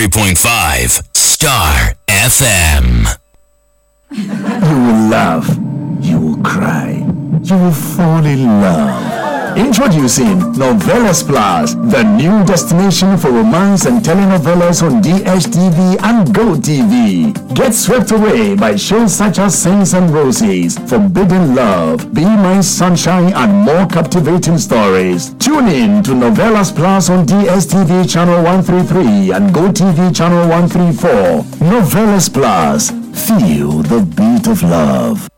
103.5 Star FM. You will laugh, you will cry, you will fall in love. Introducing Novelas Plus, the new destination for romance and telenovelas on DSTV and GoTV. Get swept away by shows such as Saints and Roses, Forbidden Love, Be My Sunshine, and more captivating stories. Tune in to Novelas Plus on DSTV channel 133 and GoTV channel 134. Novelas Plus, feel the beat of love.